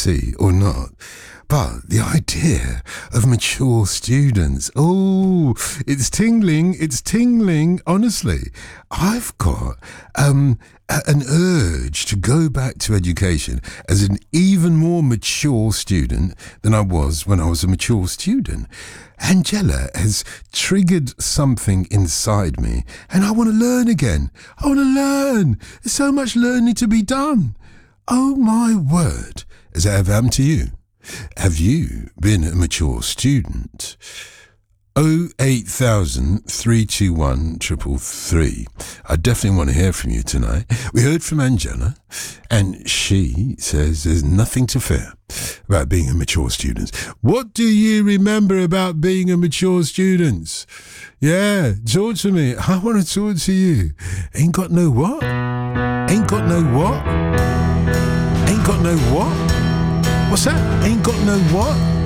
see or not. But the idea of mature students, oh, it's tingling. Honestly, I've got an urge to go back to education as an even more mature student than I was when I was a mature student. Angela has triggered something inside me, and I want to learn again. I want to learn. There's so much learning to be done. Oh my word. Has that ever happened to you? Have you been a mature student? 08000 321 333. I definitely want to hear from you tonight. We heard from Angela, and she says there's nothing to fear about being a mature student. What do you remember about being a mature student? Yeah, talk to me. I want to talk to you. Ain't got no what? Ain't got no what? Ain't got no what? What's that? Ain't got no what?